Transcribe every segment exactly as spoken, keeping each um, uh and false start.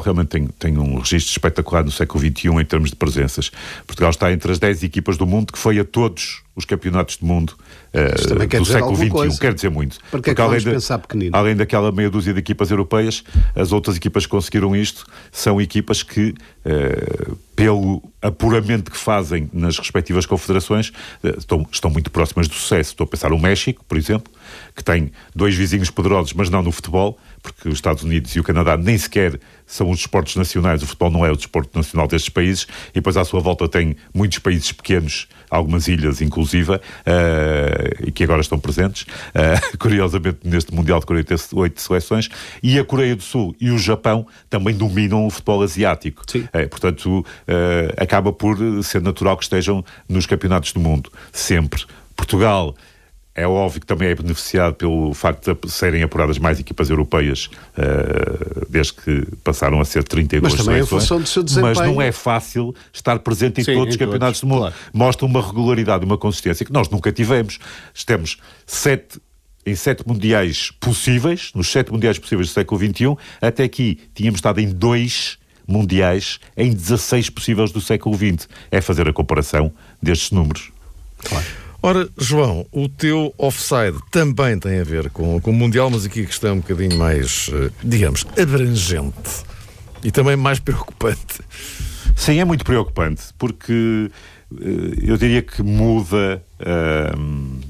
realmente tem, tem um registro espetacular no século vinte e um em termos de presenças. Portugal está entre as dez equipas do mundo que foi a todos os campeonatos do mundo uh, do século vinte e um. Quer dizer muito. Porque, porque é além, de, além daquela meia dúzia de equipas europeias, as outras equipas que conseguiram isto são equipas que, uh, pelo apuramento que fazem nas respectivas confederações, uh, estão, estão muito próximas do sucesso. Estou a pensar no México, por exemplo, que tem dois vizinhos poderosos, mas não no futebol, porque os Estados Unidos e o Canadá nem sequer são os desportos nacionais, o futebol não é o desporto nacional destes países, e depois à sua volta tem muitos países pequenos, algumas ilhas inclusive, uh, e que agora estão presentes, uh, curiosamente neste Mundial de quarenta e oito seleções, e a Coreia do Sul e o Japão também dominam o futebol asiático. Uh, portanto, uh, acaba por ser natural que estejam nos campeonatos do mundo, sempre. Portugal é óbvio que também é beneficiado pelo facto de serem apuradas mais equipas europeias, uh, desde que passaram a ser trinta e duas mas também seleções. Em função do seu desempenho. Mas não é fácil estar presente em Sim, todos em os campeonatos todos, do mundo. Claro. Mostra uma regularidade, uma consistência que nós nunca tivemos. Temos sete, em sete mundiais possíveis, nos sete mundiais possíveis do século vinte e um, até aqui tínhamos estado em dois mundiais em dezasseis possíveis do século vinte. É fazer a comparação destes números. Claro. Ora, João, o teu offside também tem a ver com, com o Mundial, mas aqui a questão é um bocadinho mais, digamos, abrangente e também mais preocupante. Sim, é muito preocupante, porque eu diria que muda uh,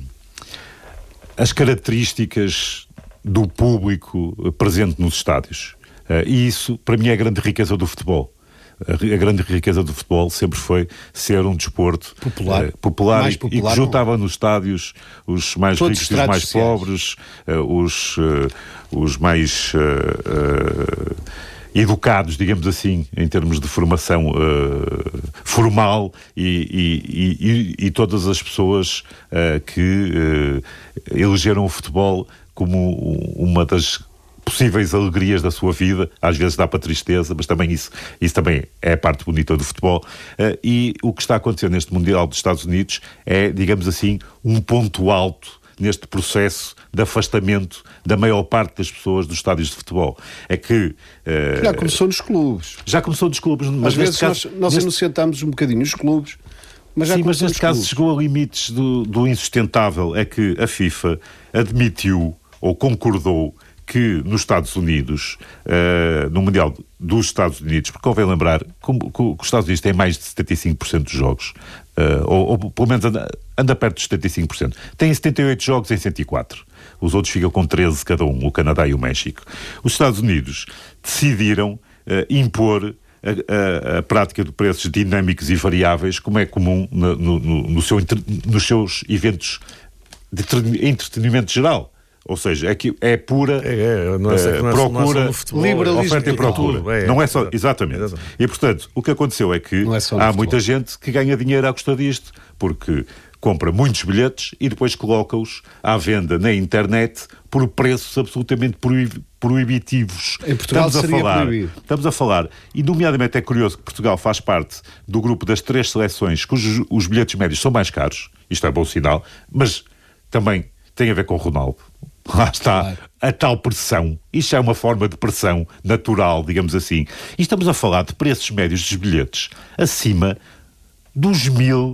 as características do público presente nos estádios. Uh, e isso, para mim, é a grande riqueza do futebol. A grande riqueza do futebol sempre foi ser um desporto popular, uh, popular, mais e, popular e que juntava nos estádios os mais Todos ricos e os mais sociais. pobres, uh, os, uh, os mais uh, uh, educados, digamos assim, em termos de formação uh, formal e, e, e, e todas as pessoas uh, que uh, elegeram o futebol como uma das possíveis alegrias da sua vida. Às vezes dá para tristeza, mas também isso, isso também é a parte bonita do futebol. Uh, e o que está a acontecer neste Mundial dos Estados Unidos é, digamos assim, um ponto alto neste processo de afastamento da maior parte das pessoas dos estádios de futebol. É que... Uh, já começou nos clubes. Já começou nos clubes. Mas Às vezes caso, nós, nós neste... inocentamos um bocadinho os clubes, mas já Sim, mas neste caso clubes. Chegou a limites do, do insustentável. É que a FIFA admitiu ou concordou que nos Estados Unidos, uh, no Mundial dos Estados Unidos, porque convém lembrar que, que os Estados Unidos têm mais de setenta e cinco por cento dos jogos, uh, ou, ou pelo menos anda, anda perto dos setenta e cinco por cento. Tem setenta e oito jogos em cento e quatro. Os outros ficam com treze cada um, o Canadá e o México. Os Estados Unidos decidiram uh, impor A, a, a prática de preços dinâmicos e variáveis, como é comum no, no, no seu, nos seus eventos de entretenimento geral. Ou seja, é, que é pura é, é, não é, uh, não é, procura, não é futebol, oferta e procura. Tudo, é, não é só, é, exatamente. É, e, portanto, o que aconteceu é que é há futebol. muita gente que ganha dinheiro à custa disto, porque compra muitos bilhetes e depois coloca-os à venda na internet por preços absolutamente proib- proibitivos. Em Portugal estamos a seria falar, proibido. Estamos a falar, e nomeadamente é curioso que Portugal faz parte do grupo das três seleções cujos os bilhetes médios são mais caros, isto é bom sinal, mas também tem a ver com o Ronaldo. Lá está claro. A tal pressão. Isto é uma forma de pressão natural, digamos assim. E estamos a falar de preços médios dos bilhetes acima dos mil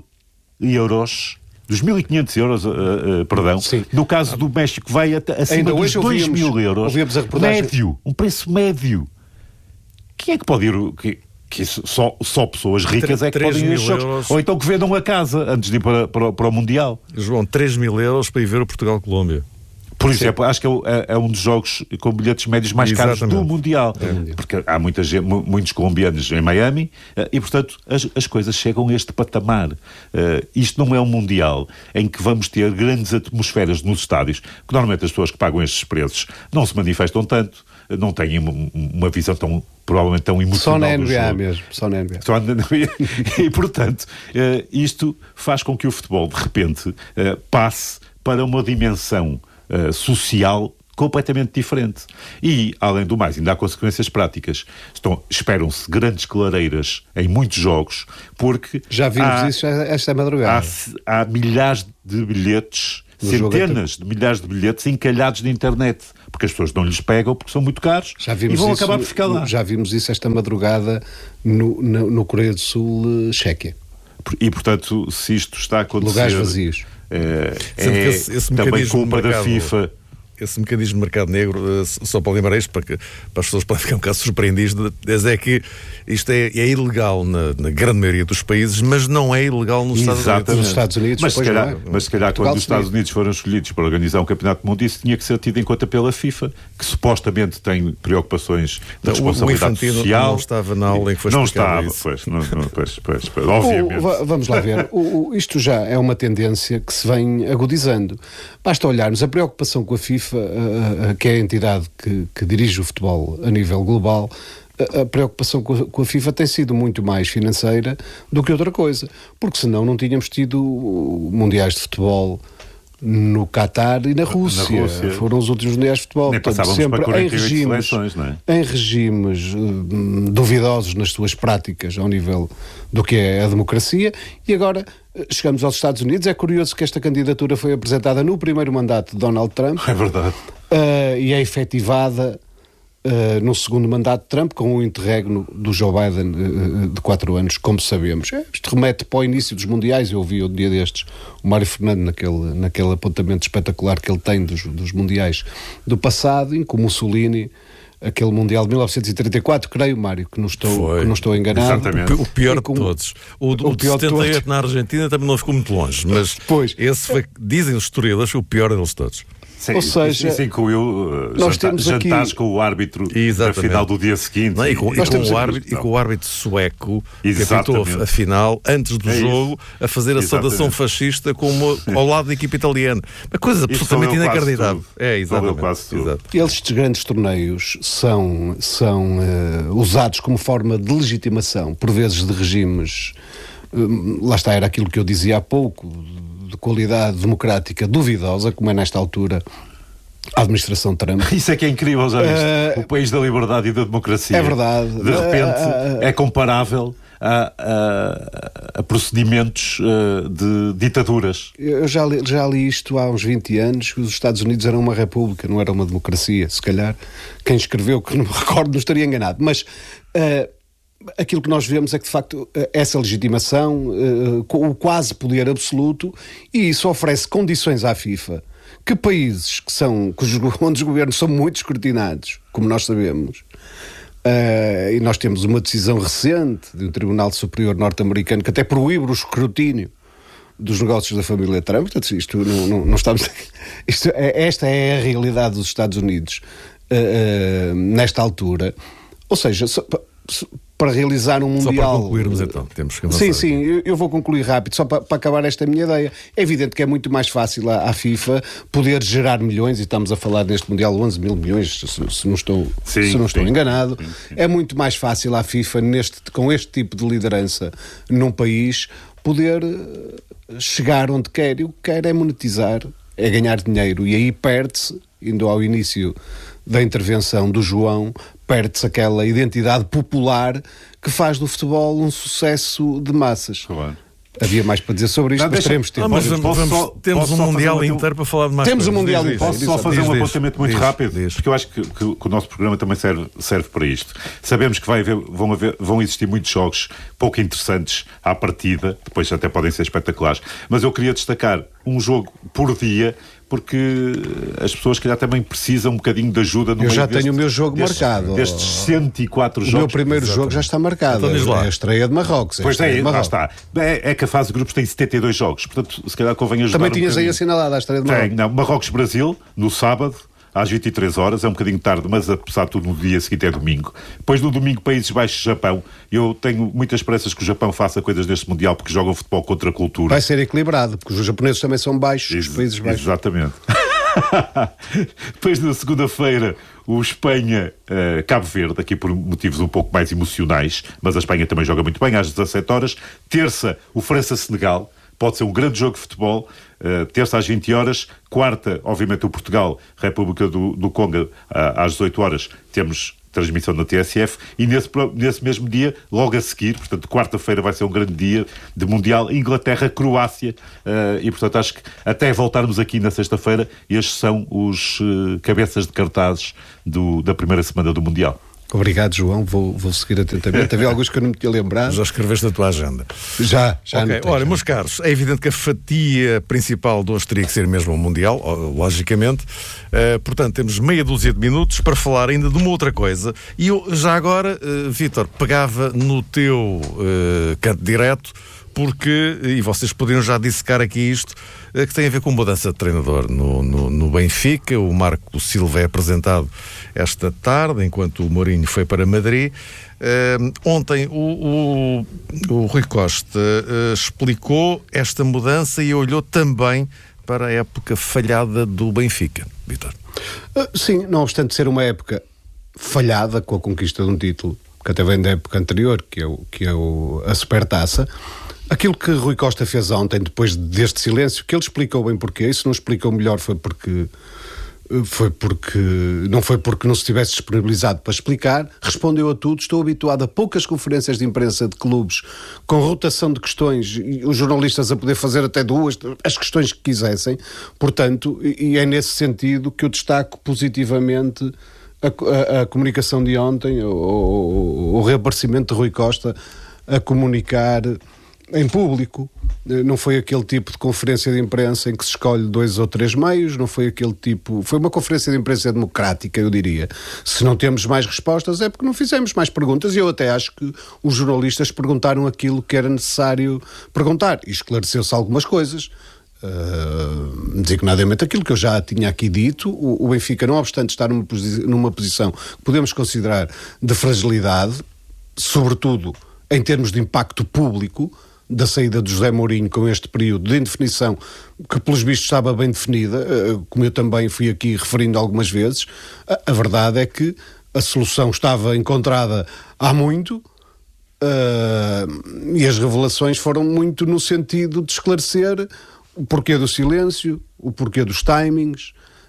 euros, dos mil e quinhentos euros, uh, uh, perdão. Sim. No caso do México vai até acima Ainda dos dois mil euros. Ouvíamos a reportagem. Médio. Um preço médio. Quem é que pode ir... Que, que só, só pessoas ricas é que podem ir aos jogos. Ou então que vendam a casa antes de ir para, para, para o Mundial. João, três mil euros para ir ver o Portugal-Colômbia. Por exemplo, acho que é, é um dos jogos com bilhetes médios mais Exatamente. caros do Mundial. É. Porque há muita gente, muitos colombianos em Miami e, portanto, as, as coisas chegam a este patamar. Uh, isto não é um Mundial em que vamos ter grandes atmosferas nos estádios, que normalmente as pessoas que pagam estes preços não se manifestam tanto, não têm uma, uma visão tão... provavelmente tão emocional. Só na N B A mesmo, só na N B A. Só na N B A. E, portanto, uh, isto faz com que o futebol, de repente, uh, passe para uma dimensão uh, social completamente diferente. E, além do mais, ainda há consequências práticas. Estão, esperam-se grandes clareiras em muitos jogos, porque... Já vimos há, isso esta madrugada. Há, há milhares de bilhetes centenas de milhares de bilhetes encalhados na internet, porque as pessoas não lhes pegam porque são muito caros e vão isso, acabar por ficar lá. Já vimos isso esta madrugada no, no, no Coreia do Sul, Chequia. E, portanto, se isto está a acontecer... Lugares vazios. É, é esse, esse também culpa da FIFA... Esse mecanismo de mercado negro, só para lembrar isto, para, que, para as pessoas podem ficar um bocado surpreendidas, é que isto é, é ilegal na, na grande maioria dos países, mas não é ilegal nos Estados Unidos. Nos Estados Unidos mas, se calhar, é. mas se calhar quando os Estados Unidos foram escolhidos para organizar um campeonato do mundo, isso tinha que ser tido em conta pela FIFA, que supostamente tem preocupações de responsabilidade o social. Não estava na aula em que foi não explicado estava, isso. Pois, não, não, pois, pois, pois, obviamente. O, vamos lá ver. O, o, isto já é uma tendência que se vem agudizando. Basta olharmos a preocupação com a FIFA, a, a, que é a entidade que, que dirige o futebol a nível global. A, a preocupação com a, com a FIFA tem sido muito mais financeira do que outra coisa, porque senão não tínhamos tido mundiais de futebol no Qatar e na Rússia. Na Rússia. Foram os últimos mundiais de futebol. Nem Portanto, passávamos sempre para quarenta e em oito regimes, seleções, não é? em regimes hum, duvidosos nas suas práticas ao nível do que é a democracia. E agora chegamos aos Estados Unidos. É curioso que esta candidatura foi apresentada no primeiro mandato de Donald Trump. É verdade. Uh, e é efetivada uh, no segundo mandato de Trump, com o interregno do Joe Biden uh, de quatro anos, como sabemos. É, isto remete para o início dos mundiais. Eu ouvi o dia destes o Mário Fernando naquele, naquele apontamento espetacular que ele tem dos, dos mundiais do passado, em que o Mussolini, aquele Mundial de mil novecentos e trinta e quatro, creio, Mário, que não estou, que não estou enganado. Exatamente. O pior com, de todos. O, o, o de pior de setenta e oito todos. na Argentina também não ficou muito longe, mas Pois. esse foi, dizem os historiadores, o pior deles todos. Sim, Ou seja, isso incluiu uh, nós janta, temos jantares aqui... com o árbitro Exatamente. na final do dia seguinte. Não, e, com, e, Nós com temos o aqui- árbitro, e com o árbitro sueco que Exatamente. apitou a final antes do É jogo a fazer a Exatamente. saudação fascista como ao lado da equipa italiana. Uma coisa Isso absolutamente valeu quase inacreditável. tudo. É, exatamente. Valeu quase tudo. Exato. Estes grandes torneios são, são uh, usados como forma de legitimação, por vezes de regimes, um, lá está, era aquilo que eu dizia há pouco, de qualidade democrática duvidosa, como é nesta altura a administração Trump. Isso é que é incrível, já viste? Uh, o país da liberdade e da democracia. É verdade. De repente Uh, uh, é comparável a, a, a procedimentos uh, de ditaduras. Eu já li, já li isto há uns vinte anos, que os Estados Unidos eram uma república, não era uma democracia. Se calhar quem escreveu, que não me recordo, não estaria enganado. Mas uh, aquilo que nós vemos é que, de facto, essa legitimação, uh, o quase poder absoluto, e isso oferece condições à FIFA que países que são, cujos, onde os governos são muito escrutinados, como nós sabemos, uh, e nós temos uma decisão recente de um Tribunal Superior norte-americano que até proíbe o escrutínio dos negócios da família Trump. Portanto, isto não, não, não estamos... Isto é, esta é a realidade dos Estados Unidos uh, uh, nesta altura. Ou seja, só, para realizar um Só Mundial... para concluirmos então, temos que avançar. Sim, sim, eu, eu vou concluir rápido, só para, para acabar esta minha ideia. É evidente que é muito mais fácil à, à FIFA poder gerar milhões, e estamos a falar neste Mundial onze mil milhões, se, se não estou, sim, se não estou sim, enganado. sim, sim. É muito mais fácil à FIFA, neste, com este tipo de liderança num país, poder chegar onde quer. E o que quer é monetizar, é ganhar dinheiro, e aí perde-se, indo ao início da intervenção do João, perde-se aquela identidade popular que faz do futebol um sucesso de massas. Claro. Havia mais para dizer sobre isto, Não, mas deixa- teremos tempo. Ah, mas Posso- vamos, posso vamos- só- temos posso um só Mundial fazer um- inteiro para falar de mais Temos um coisas. Mundial Diz, inteiro. diz. Posso só fazer Diz, um diz, apontamento muito diz, rápido? diz. Porque eu acho que, que- que o nosso programa também serve, serve para isto. Sabemos que vai haver, vão, haver, vão existir muitos jogos pouco interessantes à partida, depois até podem ser espetaculares, mas eu queria destacar um jogo por dia, porque as pessoas, calhar, também precisam um bocadinho de ajuda no Eu meio já deste, tenho o meu jogo destes, marcado. destes cento e quatro O jogos. meu primeiro jogo já está marcado. Então diz lá. É a estreia de Marrocos. Pois a estreia é, de lá Marrocos. está. É, é que a fase de grupos tem setenta e dois jogos, portanto, se calhar convém ajudar Também um tinhas aí bocadinho. assinalado a estreia de Tem, Marrocos. não, Marrocos-Brasil, no sábado, às vinte e três horas, é um bocadinho tarde, mas apesar de tudo, no dia seguinte é domingo. Depois no domingo, Países Baixos-Japão. Eu tenho muitas esperanças que o Japão faça coisas neste Mundial, porque jogam futebol contra a cultura. Vai ser equilibrado, porque os japoneses também são baixos, Ex- os Países Baixos. Exatamente. Depois, na segunda-feira, o Espanha-Cabo Verde, aqui por motivos um pouco mais emocionais, mas a Espanha também joga muito bem, às dezassete horas. Terça, o França-Senegal. Pode ser um grande jogo de futebol. Uh, terça às vinte horas. Quarta, obviamente, o Portugal, República do, do Congo, uh, às dezoito horas. Temos transmissão da T S F, e nesse, nesse mesmo dia, logo a seguir, portanto, quarta-feira vai ser um grande dia de Mundial, Inglaterra-Croácia, uh, e portanto acho que até voltarmos aqui na sexta-feira, estes são os uh, cabeças de cartazes do, da primeira semana do Mundial. Obrigado, João. Vou, vou seguir atentamente. Havia alguns que eu não me tinha lembrado. Já escreveste a tua agenda? Já, já. Okay. Ora, meus caros, é evidente que a fatia principal de hoje teria que ser mesmo o Mundial, logicamente. Uh, portanto, temos meia dúzia de minutos para falar ainda de uma outra coisa. E eu, já agora, uh, Vítor, pegava no teu uh, canto direto, porque, e vocês poderiam já dissecar aqui isto, que tem a ver com mudança de treinador no, no, no Benfica. O Marco Silva é apresentado esta tarde, enquanto o Mourinho foi para Madrid. Uh, ontem o, o, o Rui Costa uh, explicou esta mudança e olhou também para a época falhada do Benfica. Vítor. Uh, sim, não obstante ser uma época falhada com a conquista de um título, que até vem da época anterior, que é, o, que é o, a Supertaça. Aquilo que Rui Costa fez ontem, depois deste silêncio, que ele explicou bem porquê, e se não explicou melhor foi porque, foi porque não foi porque não se tivesse disponibilizado para explicar, respondeu a tudo. Estou habituado a poucas conferências de imprensa de clubes com rotação de questões e os jornalistas a poder fazer até duas, as questões que quisessem, portanto, e é nesse sentido que eu destaco positivamente a, a, a comunicação de ontem, o, o, o reaparecimento de Rui Costa a comunicar em público. Não foi aquele tipo de conferência de imprensa em que se escolhe dois ou três meios, não foi aquele tipo... Foi uma conferência de imprensa democrática, eu diria. Se não temos mais respostas é porque não fizemos mais perguntas, e eu até acho que os jornalistas perguntaram aquilo que era necessário perguntar, e esclareceu-se algumas coisas. Uh, designadamente aquilo que eu já tinha aqui dito. O, o Benfica, não obstante estar numa, posi- numa posição que podemos considerar de fragilidade, sobretudo em termos de impacto público, da saída de José Mourinho com este período de indefinição, que pelos vistos estava bem definida, como eu também fui aqui referindo algumas vezes. A verdade é que a solução estava encontrada há muito, uh, e as revelações foram muito no sentido de esclarecer o porquê do silêncio, o porquê dos timings.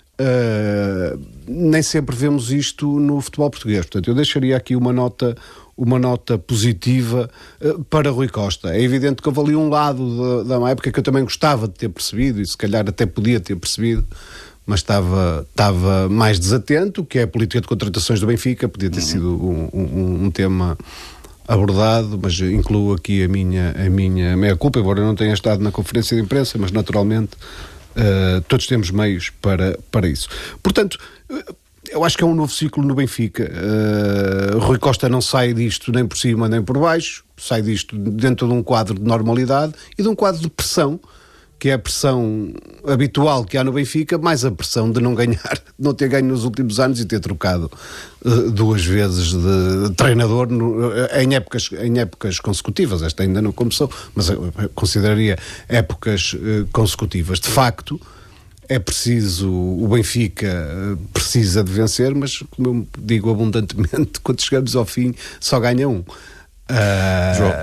Uh, nem sempre vemos isto no futebol português. Portanto, eu deixaria aqui uma nota uma nota positiva uh, para Rui Costa. É evidente que houve ali um lado da, da época que eu também gostava de ter percebido, e se calhar até podia ter percebido, mas estava, estava mais desatento, que é a política de contratações do Benfica. Podia ter uhum. sido um, um, um tema abordado, mas incluo aqui a minha, a minha meia-culpa, embora eu não tenha estado na conferência de imprensa, mas naturalmente uh, todos temos meios para, para isso. Portanto, eu acho que é um novo ciclo no Benfica. Uh, Rui Costa não sai disto nem por cima nem por baixo, sai disto dentro de um quadro de normalidade e de um quadro de pressão, que é a pressão habitual que há no Benfica, mais a pressão de não ganhar, de não ter ganho nos últimos anos e ter trocado uh, duas vezes de treinador no, em, épocas, em épocas consecutivas. Esta ainda não começou, mas eu consideraria épocas uh, consecutivas. De facto, é preciso, o Benfica precisa de vencer, mas, como eu digo abundantemente, quando chegamos ao fim só ganha um. Uh... João.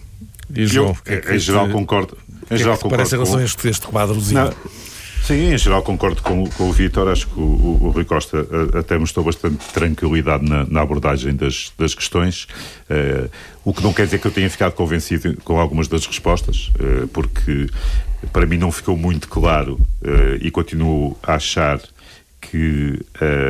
E João, eu, é que em geral te... concordo. Em que geral é que concordo parece em relação a este, este quadrozinho? Não, sim, em geral concordo com, com o Vítor. Acho que o, o, o Rui Costa até mostrou bastante tranquilidade na, na abordagem das, das questões, uh, o que não quer dizer que eu tenha ficado convencido com algumas das respostas, uh, porque para mim não ficou muito claro, uh, e continuo a achar que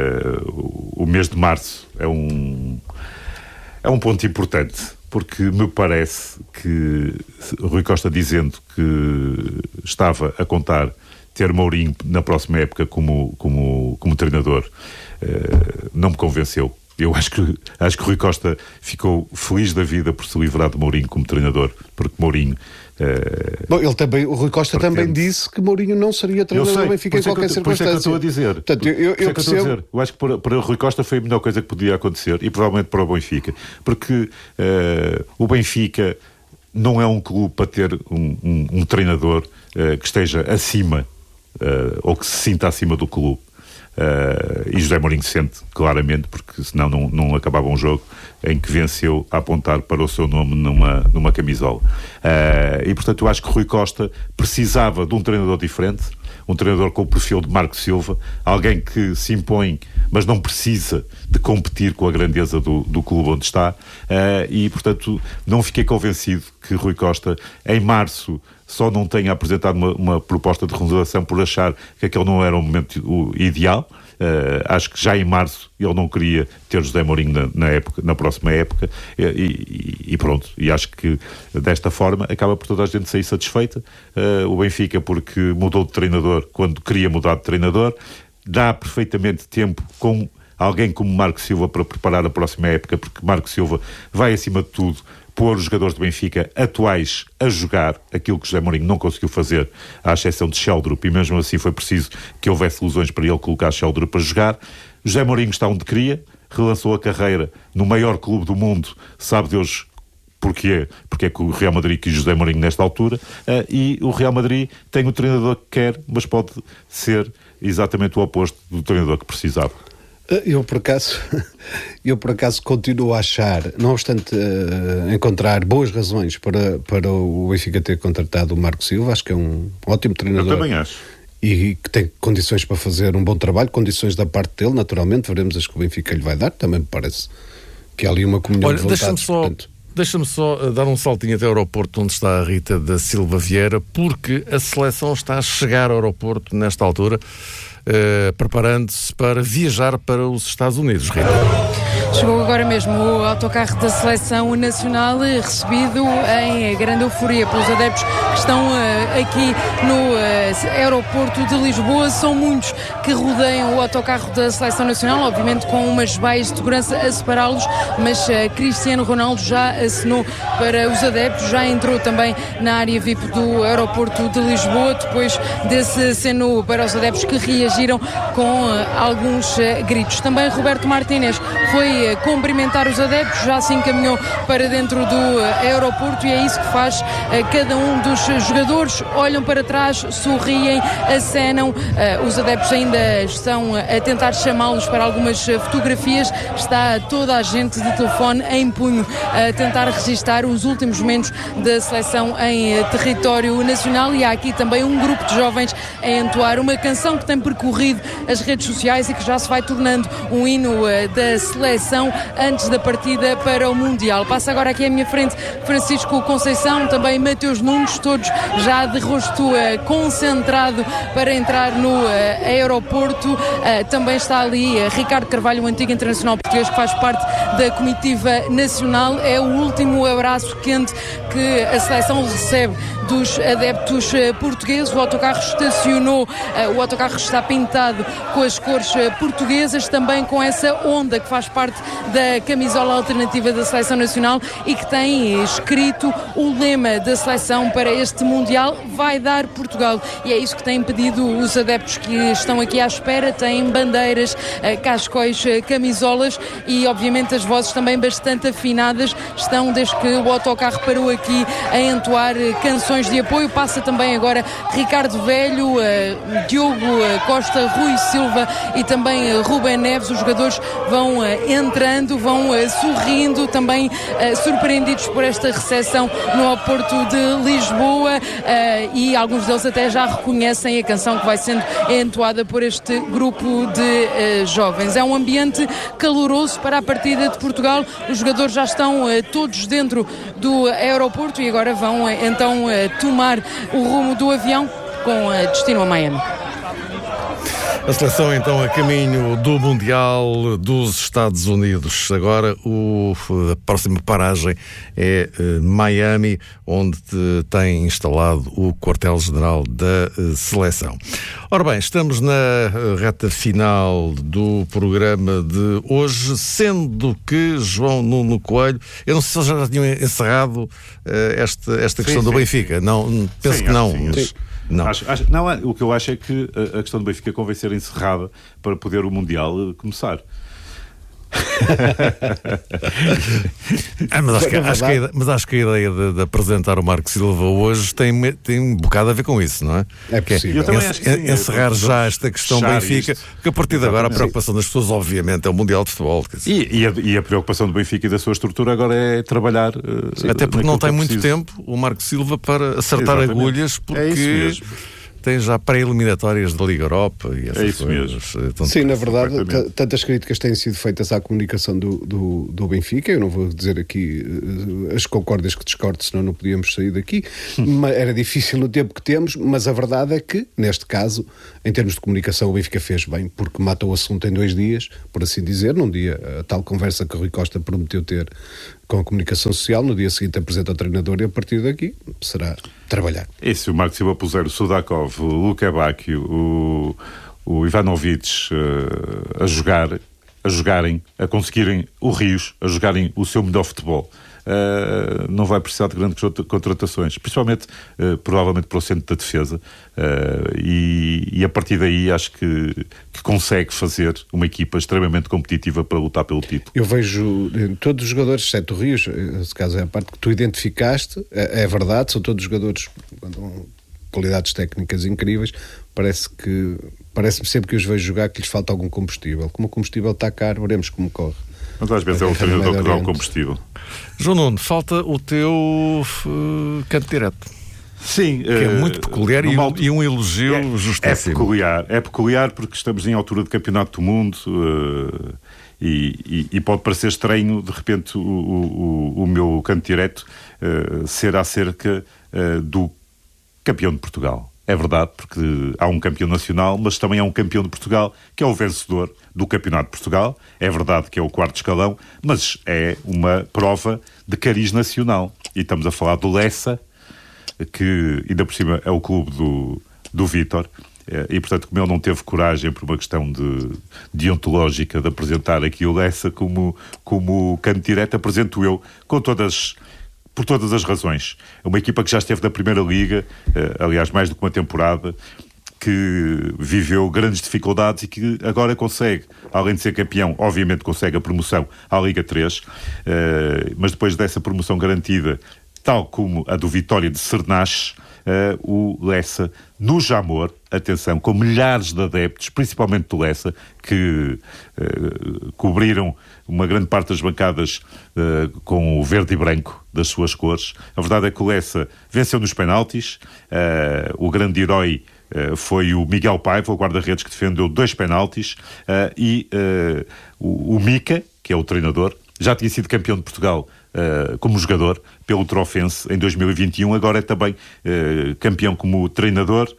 uh, o mês de março é um, é um ponto importante, porque me parece que Rui Costa dizendo que estava a contar ter Mourinho na próxima época como, como, como treinador, uh, não me convenceu. Eu acho que, acho que Rui Costa ficou feliz da vida por se livrar de Mourinho como treinador, porque Mourinho... Uh, Bom, ele também, o Rui Costa pretende... também disse que Mourinho não seria treinador do Benfica em qualquer eu, circunstância. Por isso é que eu estou a dizer. Portanto, eu, eu, eu, percebo... eu, eu acho que para, para o Rui Costa foi a melhor coisa que podia acontecer, e provavelmente para o Benfica, porque uh, o Benfica não é um clube para ter um, um, um treinador uh, que esteja acima, uh, ou que se sinta acima do clube. Uh, e José Mourinho sente claramente, porque senão não, não acabava um jogo em que venceu a apontar para o seu nome numa, numa camisola. Uh, e portanto eu acho que Rui Costa precisava de um treinador diferente, um treinador com o perfil de Marco Silva, alguém que se impõe, mas não precisa de competir com a grandeza do, do clube onde está, uh, e, portanto, não fiquei convencido que Rui Costa, em março, só não tenha apresentado uma, uma proposta de renovação por achar que aquele não era o momento o ideal. Uh, acho que já em março ele não queria ter José Mourinho na, na, época, na próxima época, e, e, e pronto, e acho que desta forma acaba por toda a gente sair satisfeita. Uh, o Benfica, porque mudou de treinador quando queria mudar de treinador, dá perfeitamente tempo com alguém como Marco Silva para preparar a próxima época, porque Marco Silva vai, acima de tudo, pôr os jogadores do Benfica atuais a jogar aquilo que José Mourinho não conseguiu fazer, à exceção de Sheldrup, e mesmo assim foi preciso que houvesse ilusões para ele colocar Sheldrup a jogar. José Mourinho está onde queria, relançou a carreira no maior clube do mundo, sabe Deus porquê, porque é que o Real Madrid quis José Mourinho nesta altura, uh, e o Real Madrid tem o treinador que quer, mas pode ser exatamente o oposto do treinador que precisava. Eu por acaso, eu por acaso continuo a achar, não obstante uh, encontrar boas razões para, para o Benfica ter contratado o Marco Silva, acho que é um ótimo treinador. Eu também acho. E que tem condições para fazer um bom trabalho, condições da parte dele, naturalmente, veremos as que o Benfica lhe vai dar, também me parece que há ali uma comunhão. Olha, de vontades. Deixa-me só, portanto... deixa-me só dar um saltinho até ao aeroporto onde está a Rita da Silva Vieira, porque a seleção está a chegar ao aeroporto nesta altura, Uh, preparando-se para viajar para os Estados Unidos. Rita. Chegou agora mesmo o autocarro da Seleção Nacional, recebido em grande euforia pelos adeptos que estão uh, aqui no uh, aeroporto de Lisboa. São muitos que rodeiam o autocarro da Seleção Nacional, obviamente com umas baias de segurança a separá-los, mas uh, Cristiano Ronaldo já acenou para os adeptos, já entrou também na área V I P do aeroporto de Lisboa, depois desse aceno para os adeptos que reagiram com uh, alguns uh, gritos. Também Roberto Martínez foi cumprimentar os adeptos, já se encaminhou para dentro do uh, aeroporto, e é isso que faz uh, cada um dos jogadores. Olham para trás, sorriem, acenam. Uh, os adeptos ainda estão a tentar chamá-los para algumas uh, fotografias. Está toda a gente de telefone em punho a tentar registar os últimos momentos da seleção em uh, território nacional, e há aqui também um grupo de jovens a entoar uma canção que tem percorrido as redes sociais e que já se vai tornando um hino uh, da seleção antes da partida para o Mundial. Passa agora aqui à minha frente Francisco Conceição, também Mateus Nunes, todos já de rosto uh, concentrado para entrar no uh, aeroporto. Uh, também está ali uh, Ricardo Carvalho, o antigo internacional português que faz parte da comitiva nacional. É o último abraço quente que a seleção recebe dos adeptos uh, portugueses. O autocarro estacionou, uh, o autocarro está pintado com as cores uh, portuguesas, também com essa onda que faz parte da camisola alternativa da Seleção Nacional e que tem escrito o lema da seleção para este Mundial: vai dar Portugal. E é isso que tem pedido os adeptos que estão aqui à espera. Têm bandeiras, cascóis, camisolas e obviamente as vozes também bastante afinadas. Estão, desde que o autocarro parou aqui, a entoar canções de apoio. Passa também agora Ricardo Velho, Diogo Costa, Rui Silva e também Rubem Neves. Os jogadores vão entrando, vão uh, sorrindo, também uh, surpreendidos por esta recepção no aeroporto de Lisboa, uh, e alguns deles até já reconhecem a canção que vai sendo entoada por este grupo de uh, jovens. É um ambiente caloroso para a partida de Portugal. Os jogadores já estão uh, todos dentro do aeroporto e agora vão uh, então uh, tomar o rumo do avião com uh, destino a Miami. A seleção então a caminho do Mundial dos Estados Unidos. Agora o, a próxima paragem é uh, Miami, onde uh, tem instalado o quartel-general da uh, seleção. Ora bem, estamos na uh, reta final do programa de hoje, sendo que João Nuno Coelho, eu não sei se eles já tinham encerrado uh, esta, esta questão sim, do sim, Benfica. Sim. Não, penso sim, que não. Sim, mas... Não. Acho, acho, não, o que eu acho é que a, a questão do Benfica convém ser encerrada para poder o Mundial começar. ah, mas, acho que, acho que a, mas acho que a ideia de, de apresentar o Marco Silva hoje tem, tem um bocado a ver com isso, não é? É possível. Que é, sim, encerrar já esta questão Benfica, isto. Porque a partir de agora a preocupação das pessoas, obviamente, é o Mundial de Futebol. E, e, a, e a preocupação do Benfica e da sua estrutura agora é trabalhar. Uh, Até porque não tem muito tempo o Marco Silva para acertar Exatamente. agulhas, porque. É isso mesmo. tem já pré-eliminatórias da Liga Europa e essas é isso coisas. Mesmo. Então, sim, na verdade, t- tantas críticas têm sido feitas à comunicação do, do, do Benfica. Eu não vou dizer aqui uh, as concórdias que discordo, senão não podíamos sair daqui. Mas era difícil no tempo que temos, mas a verdade é que, neste caso, em termos de comunicação, o Benfica fez bem, porque mata o assunto em dois dias, por assim dizer. Num dia, a tal conversa que o Rui Costa prometeu ter com a comunicação social, no dia seguinte apresenta o treinador e a partir daqui será trabalhar. E se o Marco Silva puser o Sudakov, o Luka Bacchio, o, o Ivanovic uh, a jogar, a jogarem, a conseguirem o Rios, a jogarem o seu melhor futebol, Uh, não vai precisar de grandes contratações, principalmente, uh, provavelmente para o centro da defesa, uh, e, e a partir daí acho que, que consegue fazer uma equipa extremamente competitiva para lutar pelo título. Eu vejo todos os jogadores, exceto o Rios, esse caso é a parte que tu identificaste, é, é verdade, são todos jogadores com qualidades técnicas incríveis. Parece que parece-me sempre que os vejo jogar que lhes falta algum combustível. Como o combustível está caro, veremos como corre. Mas às vezes é o treinador que dá o combustível. João Nuno, falta o teu uh, canto direto. Sim. Que é muito peculiar e, altura... e um elogio é, justíssimo. É peculiar. É peculiar porque estamos em altura de campeonato do mundo uh, e, e, e pode parecer estranho, de repente, o, o, o meu canto direto uh, ser acerca uh, do campeão de Portugal. É verdade, porque há um campeão nacional, mas também há um campeão de Portugal, que é o vencedor do Campeonato de Portugal. É verdade que é o quarto escalão, mas é uma prova de cariz nacional. E estamos a falar do Lessa, que ainda por cima é o clube do, do Vítor. E, portanto, como ele não teve coragem, por uma questão de, deontológica, de apresentar aqui o Lessa como, como canto direto, apresento eu, com todas... por todas as razões. É uma equipa que já esteve na Primeira Liga, uh, aliás, mais do que uma temporada, que viveu grandes dificuldades e que agora consegue, além de ser campeão, obviamente consegue a promoção à Liga três, uh, mas depois dessa promoção garantida, tal como a do Vitória de Cernache, uh, o Lessa, no Jamor, atenção, com milhares de adeptos, principalmente do Lessa, que uh, cobriram uma grande parte das bancadas uh, com o verde e branco das suas cores. A verdade é que o Lessa venceu nos penaltis. Uh, o grande herói uh, foi o Miguel Paiva, o guarda-redes, que defendeu dois penaltis. Uh, e uh, o, o Mica, que é o treinador, já tinha sido campeão de Portugal uh, como jogador pelo Trofense em dois mil e vinte e um. Agora é também uh, campeão como treinador.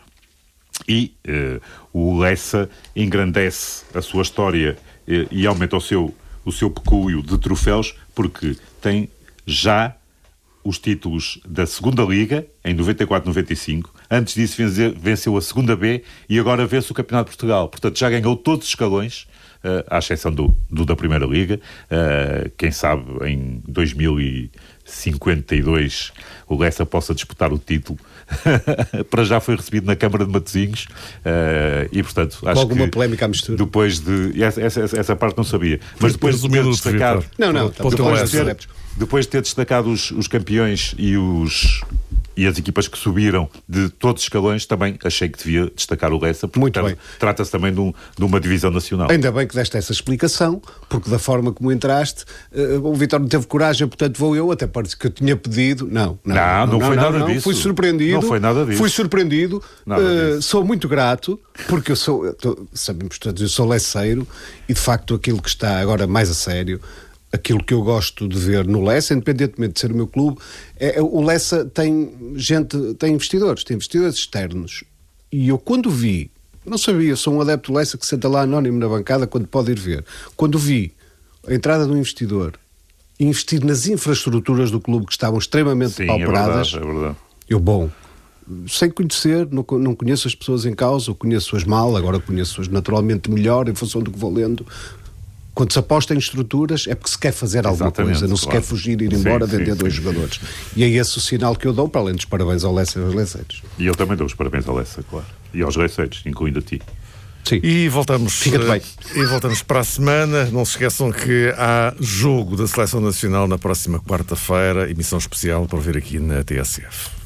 E uh, o Lessa engrandece a sua história uh, e aumenta o seu o seu pecúlio de troféus, porque tem já os títulos da Segunda Liga, em noventa e quatro noventa e cinco. Antes disso venceu a Segunda B e agora vence o Campeonato de Portugal. Portanto, já ganhou todos os escalões, uh, à exceção do, do da Primeira Liga. Uh, quem sabe, em dois mil e cinquenta e dois, o Lessa possa disputar o título. Para já foi recebido na Câmara de Matosinhos, uh, e portanto acho com alguma que polémica à mistura. Depois de essa, essa, essa parte não sabia, mas depois de ter destacado não, não, depois, de ter, depois de ter destacado os, os campeões e os e as equipas que subiram de todos os escalões, também achei que devia destacar o Lessa, porque muito bem. Trata-se também de, um, de uma divisão nacional. Ainda bem que deste essa explicação, porque da forma como entraste, uh, o Vitória não teve coragem, portanto vou eu, até parece que eu tinha pedido. Não, não, não, não, não foi não, nada não, disso. Fui surpreendido. Não foi nada disso. Fui surpreendido. Nada uh, disso. Sou muito grato, porque eu sou, eu tô, sabemos todos, eu sou lesseiro e de facto aquilo que está agora mais a sério, aquilo que eu gosto de ver no Lessa, independentemente de ser o meu clube, é, é, o Lessa tem gente, tem investidores, tem investidores externos. E eu quando vi, não sabia, sou um adepto do Lessa que senta lá anónimo na bancada quando pode ir ver. Quando vi a entrada de um investidor investir nas infraestruturas do clube que estavam extremamente Sim, pauperadas, é verdade, é verdade. Eu, bom, sem conhecer, não, não conheço as pessoas em causa, eu conheço-as mal, agora conheço-as naturalmente melhor em função do que vou lendo. Quando se aposta em estruturas é porque se quer fazer alguma Exatamente, coisa, não se claro. quer fugir, ir embora, sim, vender sim, dois sim, jogadores. Sim. E é esse o sinal que eu dou, para além dos parabéns ao Lessa e aos Lesseiros. E eu também dou os parabéns ao Lessa, claro. E aos Lesseiros, incluindo a ti. Sim. E voltamos, Fica-te bem. E voltamos para a semana. Não se esqueçam que há jogo da Seleção Nacional na próxima quarta-feira, emissão especial para ver aqui na T S F.